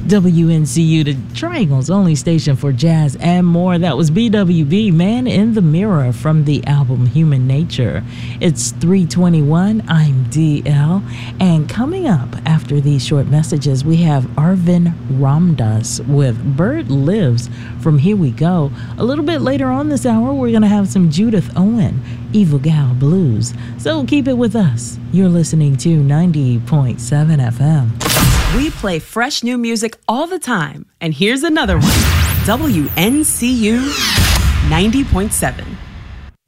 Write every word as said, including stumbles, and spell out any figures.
W N C U, the Triangle's only station for jazz and more. That was B W B, Man in the Mirror, from the album Human Nature. It's three twenty-one. I'm D L. And coming up after these short messages, we have Arvind Ramdas with Bird Lives from Here We Go. A little bit later on this hour, we're going to have some Judith Owen, Evil Gal Blues. So keep it with us. You're listening to ninety point seven F M. We play fresh new music all the time, and here's another one. W N C U ninety point seven.